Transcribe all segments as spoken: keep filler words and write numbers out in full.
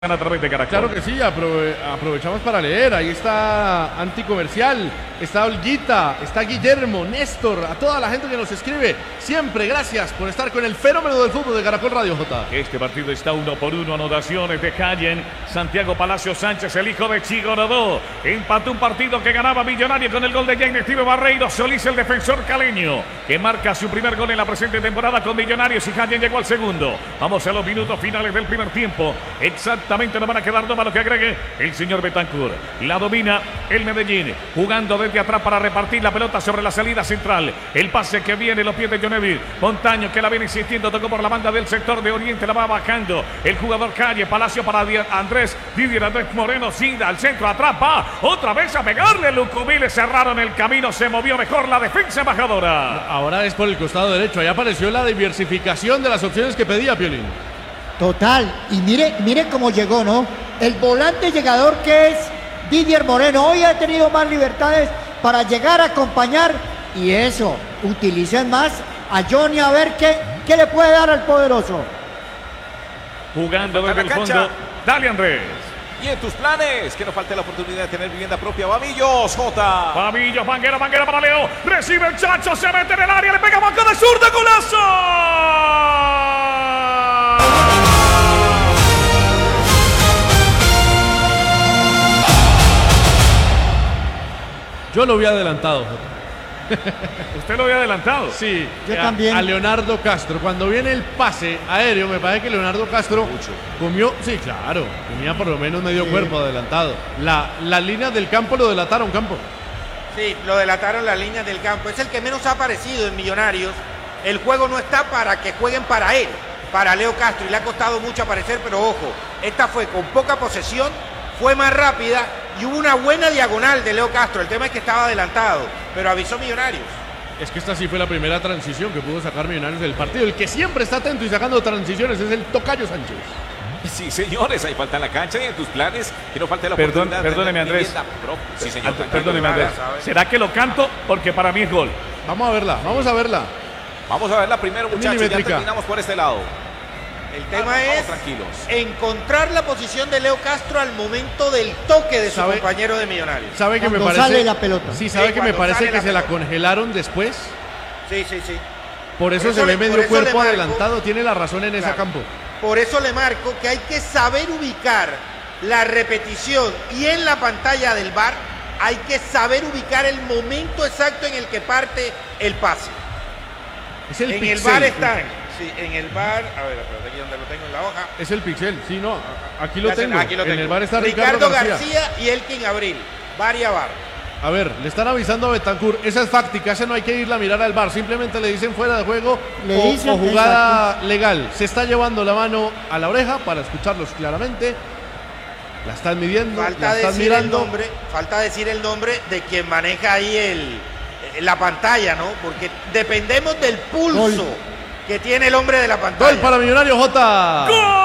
a través de Caracol. Claro que sí, aprove aprovechamos para leer. Ahí está Anticomercial, está Olguita, está Guillermo, Néstor, a toda la gente que nos escribe. Siempre gracias por estar con el fenómeno del fútbol de Caracol Radio, J. Este partido está uno por uno, anotaciones de Callen. Santiago Palacio Sánchez, el hijo de Chico Rodó, empató un partido que ganaba Millonario con el gol de Jaime Steve Barreiro Solís, el defensor caleño, que marca su primer gol en la presente temporada con Millonarios, y Callen llegó al segundo. Vamos a los minutos finales del primer tiempo. Exactamente. No van a quedar dos, lo que agregue el señor Betancourt. La domina el Medellín, jugando desde atrás para repartir la pelota sobre la salida central. El pase que viene, los pies de Joneville Montaño, que la viene insistiendo, tocó por la banda del sector de Oriente, la va bajando el jugador Calle. Palacio para Andrés, Didier Andrés Moreno, Sinda al centro, atrás va, otra vez a pegarle. Lucumí, le cerraron el camino, se movió mejor la defensa embajadora. Ahora es por el costado derecho, ahí apareció la diversificación de las opciones que pedía Piolín. Total, y mire, mire cómo llegó, ¿no? El volante llegador que es Didier Moreno, hoy ha tenido más libertades para llegar a acompañar, y eso, utilicen más a Johnny a ver qué, qué le puede dar al poderoso. Jugando desde el fondo, dale Andrés. Y en tus planes, que no falte la oportunidad de tener vivienda propia. Babillos, J. Babillos, Banguera, Banguera para Leo. Recibe el Chacho, se mete en el área, le pega banca de zurda, golazo. Yo lo había adelantado. ¿Usted lo había adelantado? Sí, yo a, también. A Leonardo Castro. Cuando viene el pase aéreo, me parece que Leonardo Castro Mucho. comió, sí, claro, tenía por lo menos medio sí. cuerpo adelantado. La, la línea del campo lo delataron, Campo. Sí, lo delataron las líneas del campo. Es el que menos ha aparecido en Millonarios. El juego no está para que jueguen para él, para Leo Castro, y le ha costado mucho aparecer, pero ojo, esta fue con poca posesión, fue más rápida y hubo una buena diagonal de Leo Castro. El tema es que estaba adelantado, pero avisó Millonarios. Es que esta sí fue la primera transición que pudo sacar Millonarios del partido. El que siempre está atento y sacando transiciones es el Tocayo Sánchez. Sí, señores, ahí falta en la cancha y en tus planes que no falte la Perdón, oportunidad. Perdóneme, Andrés. Sí, señor. Perdóneme, Andrés. ¿Será que lo canto? Porque para mí es gol. Vamos a verla, vamos a verla. Vamos a verla primero, muchachos. Ya terminamos por este lado. El tema vamos, es tranquilos. encontrar la posición de Leo Castro al momento del toque de su ¿Sabe? compañero de Millonarios. ¿Sabe que me parece? Sale la pelota. Sí, ¿sabe sí, que me parece que la se pelota. la congelaron después? Sí, sí, sí. Por eso, por eso se le, ve medio cuerpo marco, adelantado. Tiene la razón en claro. ese campo. Por eso le marco que hay que saber ubicar la repetición, y en la pantalla del V A R hay que saber ubicar el momento exacto en el que parte el pase. Es el en pixel, el V A R están, sí, en el V A R, a ver, espérate, aquí donde lo tengo en la hoja. Es el pixel, sí, no, aquí lo, tengo. Aquí lo tengo. En el V A R está Ricardo, Ricardo García. García y Elkin Abril, V A R y a V A R. A ver, le están avisando a Betancourt, esa es fáctica, esa no hay que irla a mirar al V A R, simplemente le dicen fuera de juego le o, dicen o jugada legal. Se está llevando la mano a la oreja para escucharlos claramente. La están midiendo, falta la están decir mirando. El nombre, falta decir el nombre de quien maneja ahí el, la pantalla, ¿no? Porque dependemos del pulso Gol. que tiene el hombre de la pantalla. Gol para Millonarios, J. ¡Gol!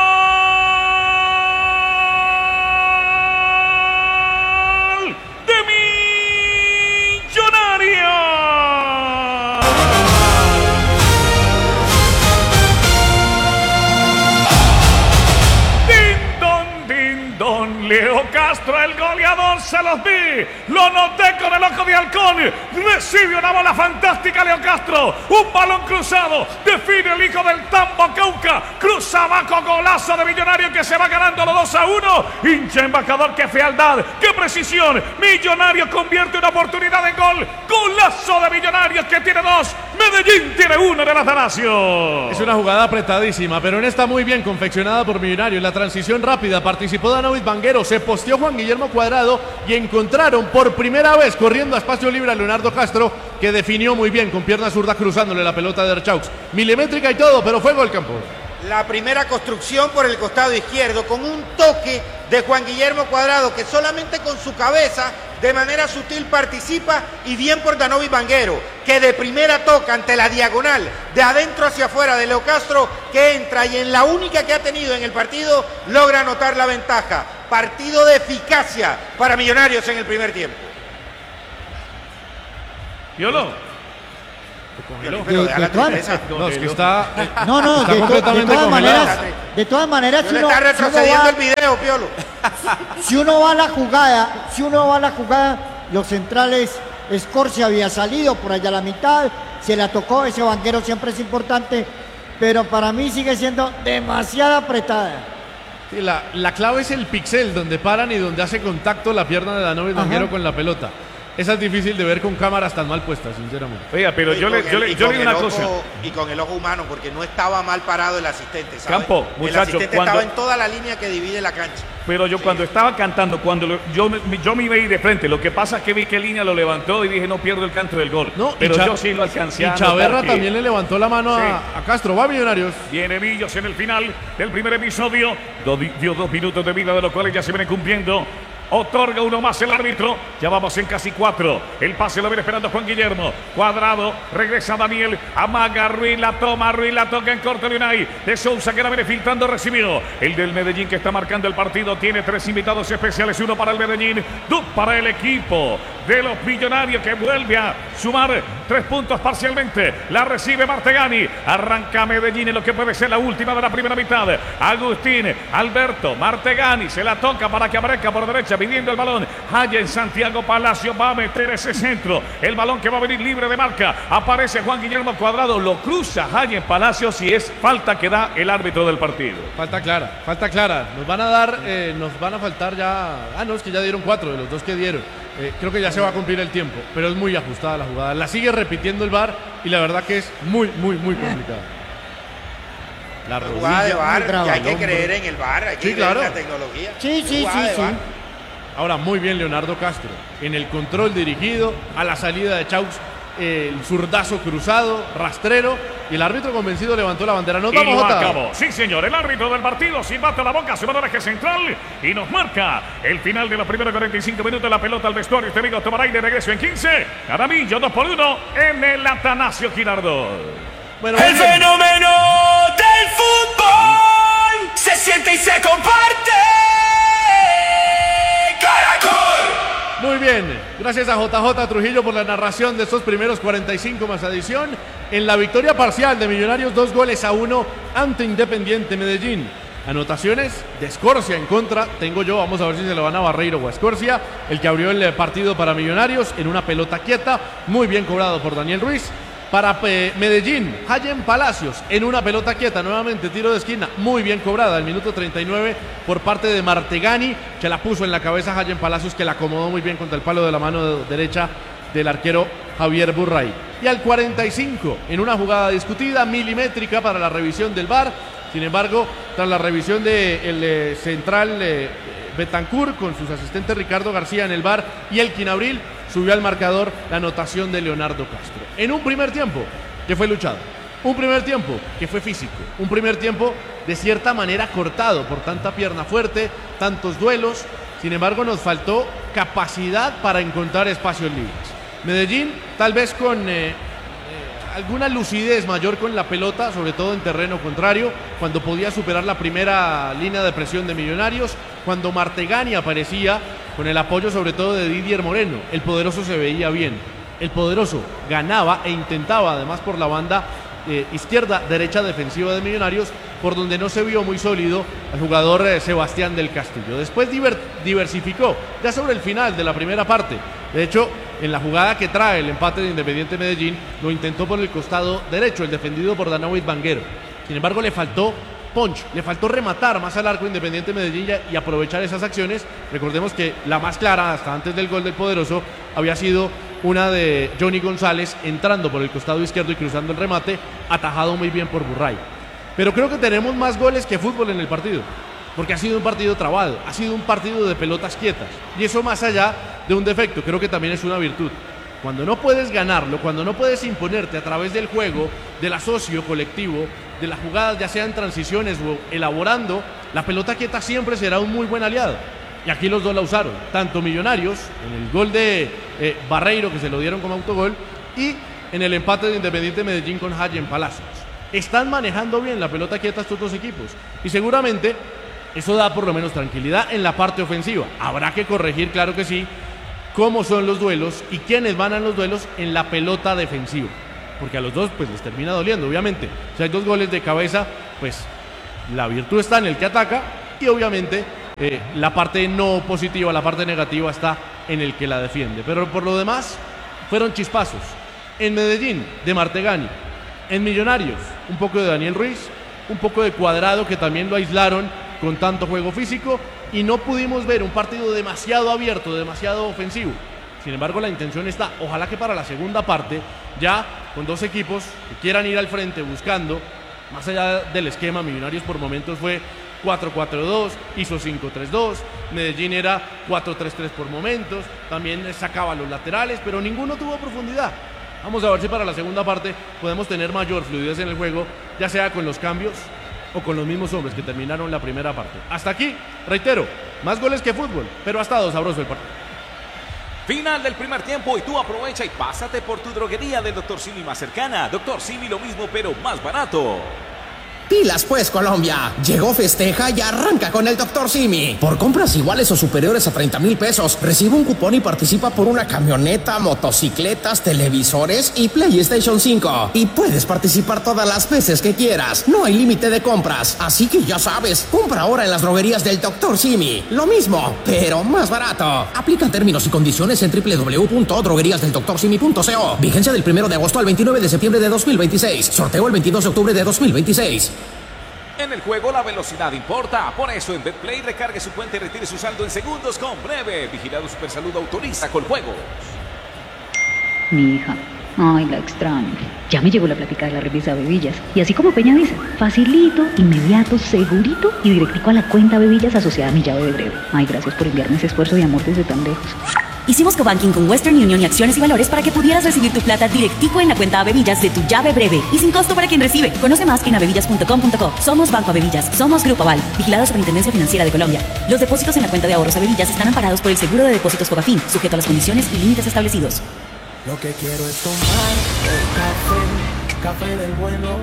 Leo Castro, el goleador, se los vi, lo noté con el ojo de halcón, recibe una bola fantástica Leo Castro, un balón cruzado, define el hijo del Tambo Cauca, cruza abajo, golazo de Millonario que se va ganando los dos a uno, hincha embajador, qué fealdad, qué precisión, Millonario convierte una oportunidad en gol, golazo de Millonarios que tiene dos, Medellín tiene uno de las Atanasio. Es una jugada apretadísima, pero en esta muy bien confeccionada por Millonarios, la transición rápida, participó Danovic Banguero, se posteó Juan Guillermo Cuadrado y encontraron por primera vez corriendo a espacio libre a Leonardo Castro, que definió muy bien con pierna zurda cruzándole la pelota de Erchaux. Milimétrica y todo, pero fue gol, Campo. La primera construcción por el costado izquierdo con un toque de Juan Guillermo Cuadrado que solamente con su cabeza de manera sutil participa, y bien por Danovic Banguero que de primera toca ante la diagonal de adentro hacia afuera de Leo Castro, que entra y en la única que ha tenido en el partido logra anotar la ventaja. Partido de eficacia para Millonarios en el primer tiempo. Piolo, congeló. Pero De- deja de la todas- tristeza. No, es que está. No, no, Está de, to- de completamente todas congelado. maneras, de todas maneras, Yo si le uno, está si uno retrocediendo va- el video, Piolo. si uno va a la jugada, si uno va a la jugada, los centrales, Escorcia había salido por allá a la mitad, se la tocó, ese banquero siempre es importante, pero para mí sigue siendo demasiado apretada. Sí, la, la clave es el pixel donde paran y donde hace contacto la pierna de Danovis Ajá. Banguero con la pelota. Esa es difícil de ver con cámaras tan mal puestas, sinceramente. Oiga, pero Y yo le, con yo el- le, y yo con le digo el una ojo- cosa. Y con el ojo humano, porque no estaba mal parado el asistente, ¿sabe? Campo, El muchacho, asistente cuando- estaba en toda la línea que divide la cancha. Pero yo cuando estaba cantando, cuando lo- yo, me- yo me veí de frente, lo que pasa es que vi que Línea lo levantó y dije, no pierdo el canto del gol. No, y pero Cha- yo sí lo alcancé Y a notar Chaverra que también le levantó la mano Sí. a, a Castro. Va, Millonarios. Viene Villos en el final del primer episodio. Do- dio dos minutos de vida, de los cuales ya se vienen cumpliendo. Otorga uno más el árbitro. Ya vamos en casi cuatro. El pase lo viene esperando Juan Guillermo. Cuadrado. Regresa Daniel. Amaga Ruiz. La toma. Ruiz la toca en corto de Unai. De Sousa que la viene filtrando. Recibió. El del Medellín que está marcando el partido. Tiene tres invitados especiales. Uno para el Medellín. Dos para el equipo de los Millonarios que vuelve a sumar tres puntos parcialmente. La recibe Martegani. Arranca Medellín en lo que puede ser la última de la primera mitad. Agustín. Alberto. Martegani. Se la toca para que aparezca por derecha pidiendo el balón. Hayen Santiago Palacio va a meter ese centro. El balón que va a venir libre de marca. Aparece Juan Guillermo Cuadrado. Lo cruza Hayen Palacios y es falta que da el árbitro del partido. Falta clara, falta clara. Nos van a dar, eh, nos van a faltar ya. Ah, no, es que ya dieron cuatro de los dos que dieron. Eh, creo que ya se va a cumplir el tiempo, pero es muy ajustada la jugada. La sigue repitiendo el V A R y la verdad que es muy, muy, muy complicada. La Jugada de rodilla. V A R, brava, y hay que hombre. creer en el V A R, hay que Sí, creer claro. en la tecnología. Sí, sí, Jugada sí, de sí. V A R. Ahora muy bien Leonardo Castro. En el control dirigido, a la salida de Chaux, eh, el zurdazo cruzado, rastrero, y el árbitro convencido levantó la bandera. Nos Y vamos, lo Jota. acabó. Sí, señor. El árbitro del partido silbata la boca, se va al eje central y nos marca el final de los primeros cuarenta y cinco minutos. La pelota al vestuario. Este amigo tomará y de regreso en quince. Caramillo dos por uno en el Atanasio Girardot. Bueno, El muy bien. fenómeno del fútbol se siente y se comparte. Caracol. Muy bien, gracias a J J Trujillo por la narración de estos primeros cuarenta y cinco más adición. En la victoria parcial de Millonarios, dos goles a uno ante Independiente Medellín. Anotaciones de Escorcia en contra, tengo yo, vamos a ver si se lo van a Barreiro o a Escorcia, el que abrió el partido para Millonarios en una pelota quieta, muy bien cobrado por Daniel Ruiz. Para eh, Medellín, Hayen Palacios en una pelota quieta, nuevamente tiro de esquina, muy bien cobrada, al minuto treinta y nueve por parte de Martegani, que la puso en la cabeza Hayen Palacios, que la acomodó muy bien contra el palo de la mano de- derecha del arquero Javier Burray. Y al cuarenta y cinco, en una jugada discutida, milimétrica para la revisión del V A R, sin embargo, tras la revisión del eh, central eh, Betancur con sus asistentes Ricardo García en el V A R y Elkin Abril, subió al marcador la anotación de Leonardo Castro. En un primer tiempo que fue luchado, un primer tiempo que fue físico, un primer tiempo de cierta manera cortado por tanta pierna fuerte, tantos duelos, sin embargo nos faltó capacidad para encontrar espacios libres. Medellín tal vez con eh, eh, alguna lucidez mayor con la pelota, sobre todo en terreno contrario, cuando podía superar la primera línea de presión de Millonarios, cuando Martegani aparecía con el apoyo sobre todo de Didier Moreno. El poderoso se veía bien, el poderoso ganaba e intentaba además por la banda eh, izquierda, derecha defensiva de Millonarios, por donde no se vio muy sólido el jugador eh, Sebastián del Castillo. Después diver- diversificó, ya sobre el final de la primera parte. De hecho, en la jugada que trae el empate de Independiente Medellín, lo intentó por el costado derecho, el defendido por Danovis Banguero. Sin embargo, le faltó punch, le faltó rematar más al arco Independiente Medellín y aprovechar esas acciones. Recordemos que la más clara hasta antes del gol del poderoso había sido una de Johnny González entrando por el costado izquierdo y cruzando el remate, atajado muy bien por Burray. Pero creo que tenemos más goles que fútbol en el partido, porque ha sido un partido trabado, ha sido un partido de pelotas quietas, y eso más allá de un defecto, creo que también es una virtud. Cuando no puedes ganarlo, cuando no puedes imponerte a través del juego, del asocio colectivo, de las jugadas, ya sean transiciones o elaborando, la pelota quieta siempre será un muy buen aliado. Y aquí los dos la usaron, tanto Millonarios, en el gol de eh, Barreiro, que se lo dieron como autogol, y en el empate de Independiente Medellín con Hayen Palacios. Están manejando bien la pelota quieta estos dos equipos, y seguramente eso da por lo menos tranquilidad en la parte ofensiva. Habrá que corregir, claro que sí, cómo son los duelos y quiénes van a los duelos en la pelota defensiva. porque a los dos pues les termina doliendo, obviamente. Si hay dos goles de cabeza, pues la virtud está en el que ataca y obviamente eh, la parte no positiva, la parte negativa está en el que la defiende. Pero por lo demás, fueron chispazos. En Medellín, de Martegani. En Millonarios, un poco de Daniel Ruiz, un poco de Cuadrado, que también lo aislaron con tanto juego físico, y no pudimos ver un partido demasiado abierto, demasiado ofensivo. Sin embargo, la intención está, ojalá que para la segunda parte, ya con dos equipos que quieran ir al frente buscando, más allá del esquema. Millonarios por momentos fue cuatro cuatro dos, hizo cinco tres dos, Medellín era cuatro tres tres por momentos, también sacaba los laterales, pero ninguno tuvo profundidad. Vamos a ver si para la segunda parte podemos tener mayor fluidez en el juego, ya sea con los cambios o con los mismos hombres que terminaron la primera parte. Hasta aquí, reitero, más goles que fútbol, pero ha estado sabroso el partido. Final del primer tiempo y tú aprovecha y pásate por tu droguería del doctor Simi más cercana. doctor Simi, lo mismo pero más barato. Pilas pues, Colombia. Llegó Festeja y arranca con el doctor Simi. Por compras iguales o superiores a treinta mil pesos, recibe un cupón y participa por una camioneta, motocicletas, televisores y PlayStation cinco. Y puedes participar todas las veces que quieras. No hay límite de compras. Así que ya sabes, compra ahora en las droguerías del doctor Simi. Lo mismo, pero más barato. Aplican términos y condiciones en doble u doble u doble u punto droguerías del doctor simi punto co. Vigencia del primero de agosto al veintinueve de septiembre de dos mil veintiséis. Sorteo el veintidós de octubre de dos mil veintiséis. En el juego la velocidad importa, por eso en BetPlay recargue su cuenta y retire su saldo en segundos con Breve. Vigilado Supersalud autoriza con juegos. Mi hija, ay, la extraño. Ya me llegó la plática de la revista Bebillas. Y así como Peña dice, facilito, inmediato, segurito y directico a la cuenta Bebillas asociada a mi llave de Breve. Ay, gracias por enviarme ese esfuerzo de amor desde tan lejos. Hicimos cobanking con Western Union y Acciones y Valores para que pudieras recibir tu plata directico en la cuenta Bebillas de tu llave Breve y sin costo para quien recibe. Conoce más en abebillas punto com punto co. Somos Banco Abebillas, somos Grupo Aval, vigilado Superintendencia Financiera de Colombia. Los depósitos en la cuenta de ahorros Abebillas están amparados por el Seguro de Depósitos Fogafín, sujeto a las condiciones y límites establecidos. Lo que quiero es tomar el café, café del bueno,